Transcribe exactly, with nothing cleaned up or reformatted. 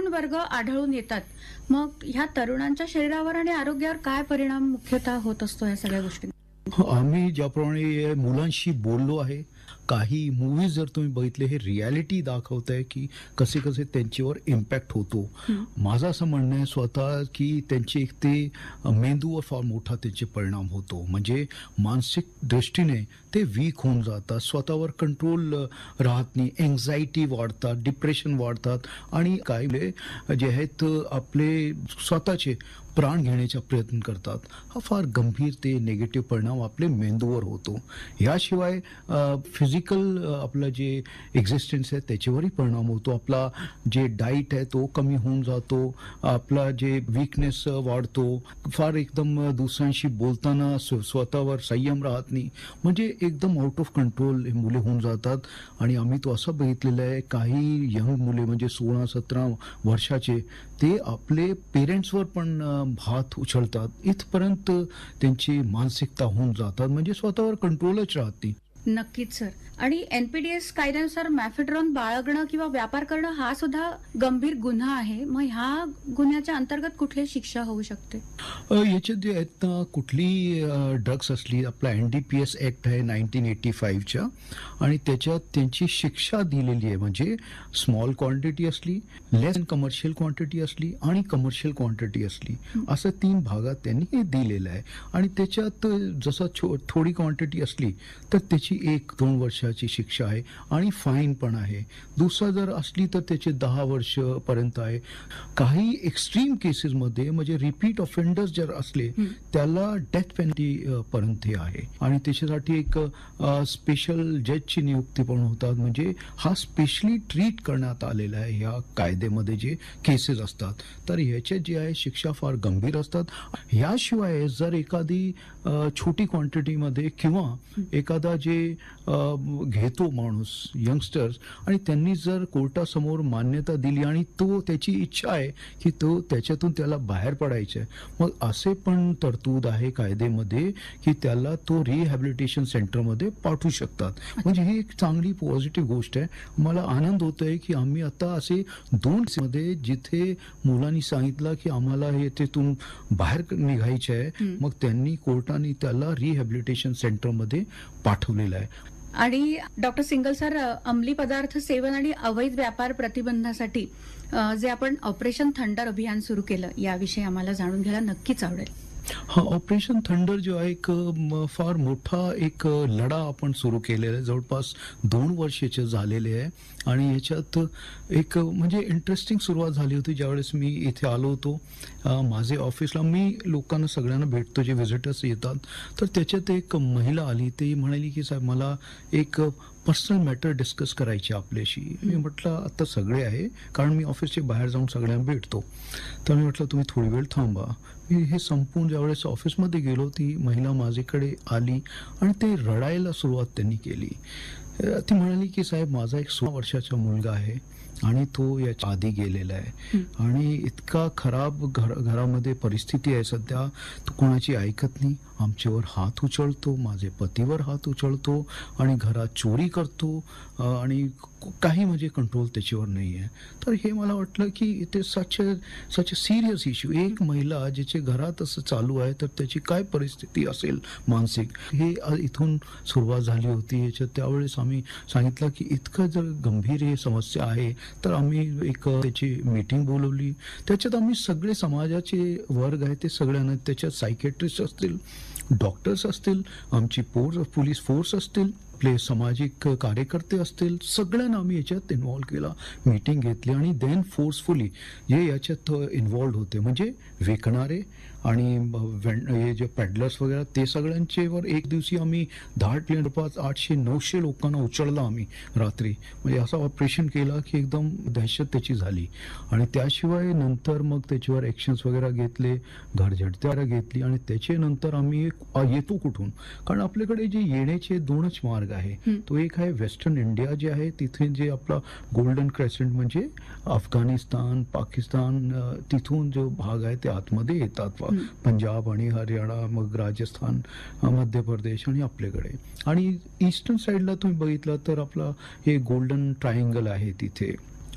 वर्ग आढळून येतात. मग ह्या तरुणांच्या शरीरावर आणि आरोग्यावर काय परिणाम मुख्यतः होत असतो या सगळ्या गोष्टी? आम्ही ज्याप्रमाणे मुलांशी बोललो आहे, काही मूवीज जर तुम्ही बघितले, हे रियालिटी दाखवत आहे की कसे कसे त्यांच्यावर इम्पॅक्ट होतो. माझं असं म्हणणं आहे स्वतः की त्यांचे एक ते मेंदूवर फार मोठा त्यांचे परिणाम होतो. म्हणजे मानसिक दृष्टीने ते वीक होऊन जातात, स्वतःवर कंट्रोल राहत नाही, एन्झायटी वाढतात, डिप्रेशन वाढतात आणि काही जे आहेत आपले स्वतःचे प्राण घेण्याचा प्रयत्न करतात. हा फार गंभीर ते निगेटिव्ह परिणाम आपले मेंदूवर होतो. याशिवाय फिजिकल आपलं जे एक्झिस्टन्स आहे त्याच्यावरही परिणाम होतो. आपला जे डाईट आहे तो कमी होऊन जातो, आपला जे वीकनेस वाढतो, फार एकदम दुसऱ्यांशी बोलताना स्वतःवर संयम राहत नाही, म्हणजे एकदम आउट ऑफ कंट्रोल हे मुले होऊन जातात. आणि आम्ही तो असं बघितलेलं आहे, काही यंग मुले म्हणजे सोळा सतरा वर्षाचे ते आपले पेरेंट्सवर पण भात उचलतात, इथपर्यंत त्यांची मानसिकता होऊन जातात, म्हणजे स्वतःवर कंट्रोलच राहत नाही. नक्कीच सर. आणि एनपीडीएस कायद्यानुसार मॅफेड्रॉन बाळगणं किंवा व्यापार करणं हा सुद्धा गंभीर गुन्हा आहे. मग ह्या गुन्ह्याच्या अंतर्गत कुठली शिक्षा होऊ शकते? याच्यात जे आहेत ना, कुठली ड्रग्स असली, आपला एनडीपीएस ऍक्ट आहे नाईन्टीन एटी फाईव्हच्या, आणि त्याच्यात त्यांची शिक्षा दिलेली आहे. म्हणजे स्मॉल क्वांटिटी असली, लेस अँड कमर्शियल क्वांटिटी असली आणि कमर्शियल क्वांटिटी असली, असं तीन भागात त्यांनी हे दिलेलं आहे. आणि त्याच्यात जसं थोडी क्वांटिटी असली तर त्याची एक दोन वर्षाची शिक्षा आहे आणि फाईन पण आहे. दुसरा जर असली तर त्याचे दहा वर्ष पर्यंत आहे. काही एक्स्ट्रीम केसेसमध्ये म्हणजे रिपीट ऑफेंडर्स जर असले त्याला डेथ पेनल्टी पर्यंत आहे. आणि त्याच्यासाठी एक स्पेशल जजची नियुक्ती पण होतात. म्हणजे हा स्पेशली ट्रीट करण्यात आलेला आहे ह्या कायद्यामध्ये जे केसेस असतात. तर ह्याच्यात जे आहे शिक्षा फार गंभीर असतात. याशिवाय जर एखादी छोटी क्वांटिटीमध्ये किंवा एखादा जे घेतो माणूस, यंगस्टर्स, आणि त्यांनी जर कोर्टासमोर मान्यता दिली आणि तो त्याची इच्छा आहे की तो त्याच्यातून त्याला बाहेर पडायचं आहे, मग असे पण तरतूद आहे कायद्यामध्ये की त्याला तो रिहॅबिलिटेशन सेंटरमध्ये पाठवू शकतात. म्हणजे ही एक चांगली पॉझिटिव्ह गोष्ट आहे. मला आनंद होतोय की आम्ही आता असे दोन मध्ये जिथे मुलांनी सांगितलं की आम्हाला हे तिथून बाहेर निघायचे आहे, मग त्यांनी कोर्टाने त्याला रिहॅबिलिटेशन सेंटरमध्ये पाठवलेलं आहे. आणि डॉक्टर सिंगल सर, अंमली पदार्थ सेवन आणि अवैध व्यापार प्रतिबंधासाठी जे आपण ऑपरेशन थंडर अभियान सुरू केलं, याविषयी आम्हाला जाणून घ्यायला नक्कीच आवडेल. हा, ऑपरेशन थंडर जो आहे एक फार मोठा एक लढा आपण सुरू केलेला आहे. जवळपास दोन वर्षाचे झालेले आहे. आणि याच्यात एक म्हणजे इंटरेस्टिंग सुरुवात झाली होती ज्यावेळेस मी इथे आलो होतो. माझे ऑफिसला मी लोकांना सगळ्यांना भेटतो जे व्हिजिटर्स येतात, तर त्याच्यात एक महिला आली. ती म्हणाली की साहेब मला एक पर्सनल मॅटर डिस्कस करायची आपल्याशी. मी म्हटलं आता सगळे आहे, कारण मी ऑफिसच्या बाहेर जाऊन सगळ्यांना भेटतो. तर मी म्हटलं तुम्ही थोडी वेळ थांबा. मी हे संपून ज्यावेळेस ऑफिसमध्ये गेलो, ती महिला माझ्याकडे आली आणि ते रडायला सुरुवात त्यांनी केली. ती म्हणाली की साहेब माझा एक सोळा वर्षाचा मुलगा आहे आणि तो याच्या आधी गेलेला आहे आणि इतका खराब घर घरामध्ये परिस्थिती आहे सध्या, तो कोणाची ऐकत नाही, आमच्यावर हात उचलतो, माझे पतीवर हात उचलतो आणि घरात चोरी करतो आणि काही म्हणजे कंट्रोल त्याच्यावर नाही आहे. तर हे मला वाटलं की ते सच सच अ सिरियस इश्यू. एक महिला जिचे घरात असं चालू आहे तर त्याची काय परिस्थिती असेल मानसिक, हे इथून सुरुवात झाली होती. याच्यात त्यावेळेस आम्ही सांगितलं की इतकं जर गंभीर ही समस्या आहे तर आम्ही एक त्याची मीटिंग बोलवली. त्याच्यात आम्ही सगळे समाजाचे वर्ग आहे ते सगळ्यांना, त्याच्यात सायकेट्रिस्ट असतील, डॉक्टर्स असतील, आमची पोर पोलीस फोर्स असतील, आपले सामाजिक कार्यकर्ते असतील, सगळ्यांना आम्ही याच्यात इन्व्हॉल्व केला, मीटिंग घेतली. आणि देन फोर्सफुली जे याच्यात इन्व्हॉल्व होते म्हणजे विकणारे आणि हे जे पॅडलर्स वगैरे, ते सगळ्यांच्यावर एक दिवशी आम्ही दहा पाच आठशे नऊशे लोकांना उचलला आम्ही रात्री. म्हणजे असं ऑपरेशन केलं की एकदम दहशत त्याची झाली. आणि त्याशिवाय नंतर मग त्याच्यावर ॲक्शन्स वगैरे घेतले, घर झडते वगैरे घेतली. आणि त्याच्यानंतर आम्ही येतो कुठून, कारण आपल्याकडे जे येण्याचे दोनच मार्ग आहे. तो एक आहे वेस्टर्न इंडिया जे आहे, तिथे जे आपला गोल्डन क्रेसेंट म्हणजे अफगाणिस्तान, पाकिस्तान, तिथून जो भाग आहे ते आतमध्ये येतात, पंजाब आणि हरियाणा, मग राजस्थान, मध्य प्रदेश आणि आपल्याकडे. आणि ईस्टर्न साईडला तुम्ही बघितलं तर आपला हे गोल्डन ट्रायंगल आहे तिथे.